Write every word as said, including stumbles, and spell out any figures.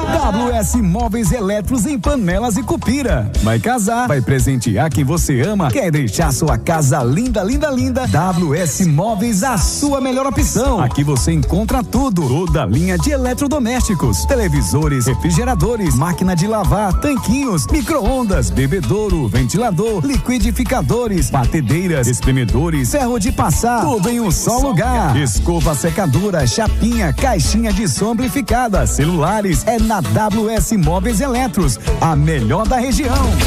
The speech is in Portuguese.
W S Móveis Eletros em Panelas e Cupira. Vai casar, vai presentear quem você ama, quer deixar sua casa linda, linda, linda? W S Móveis, a sua melhor opção. Aqui você encontra tudo, toda a linha de eletrodomésticos, televisores, refrigeradores, máquina de lavar, tanquinhos, micro-ondas, bebedouro, ventilador, liquidificadores, batedeiras, espremedores, ferro de passar, tudo em um só lugar. Escova secadora, chapinha, caixinha de som amplificada, celulares, é na W S Móveis Eletros, a melhor da região.